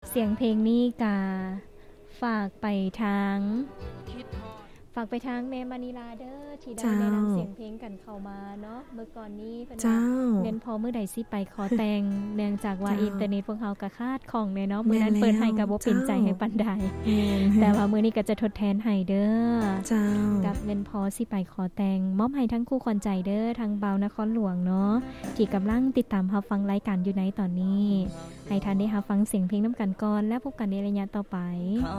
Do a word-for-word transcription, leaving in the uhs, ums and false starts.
เสียงเพลงนี้กาฝากไปทางฝากไปทางแม่มานิลาเด้อที่ได้แนะนำเสียงเพลงกันเข้ามาเนาะเมื่อก่อนนี้เพิ่นว่าเงินพอมื้อใดสิไปขอแต่งเนื่องจากว่าอินเทอร์เน็ตพวกเฮาก็ขาดของแน่เนาะมื้อนั้นเปิดให้ก็บ่เป็นใจให้ปานใดแต่ว่ามื้อนี้ก็จะทดแทนให้เด้อเจ้ากับเงินพอสิไปขอแต่งมอบให้ทั้งคู่คอนใจเด้อทางเบานครหลวงเนาะที่กำลังติดตามรับฟังรายการอยู่ในตอนนี้ให้ท่านได้รับฟังเสียงเพลงนำกันก่อนและพบกันในระยะต่อไป